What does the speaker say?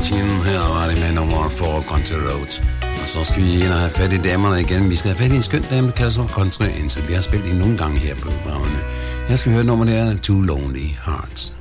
Machine. Her var det med nummer for Country Road. Og så skal vi ind og have fat i damerne igen. Vi skal have fat i en skøn dame, der kalder sig Country Ansel. Vi har spillet i nogle gange her på programmerne. Jeg skal høre nummer der, Two Lonely Hearts.